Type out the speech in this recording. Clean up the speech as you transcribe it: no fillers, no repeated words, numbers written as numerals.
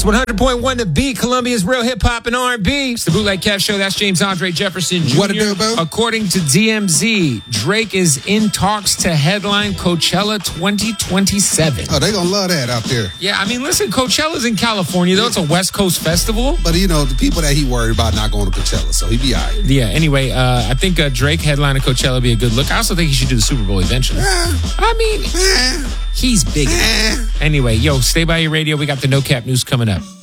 It's 100.1 The Beat, Columbia's real hip-hop and R&B. It's the Bootleg Kev Show. That's James Andre Jefferson Jr. What it do, boo? According to DMZ, Drake is in talks to headline Coachella 2027. Oh, they gonna love that out there. Yeah, I mean, listen, Coachella's in California, though. It's a West Coast festival. But, the people that he worried about not going to Coachella, so he be all right. Yeah, anyway, I think Drake headlining Coachella would be a good look. I also think he should do the Super Bowl eventually. I mean, he's big. Anyway, stay by your radio. We got the No Cap News coming up.